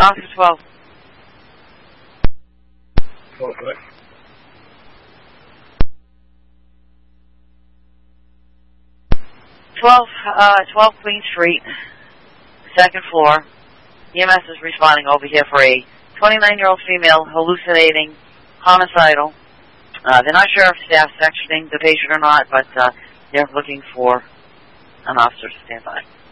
Officer 12. Oh, good. 12 Queen Street, second floor. EMS is responding over here for a 29-year-old female hallucinating, homicidal. They're not sure if staff's sectioning the patient or not, but they're looking for an officer to stand by.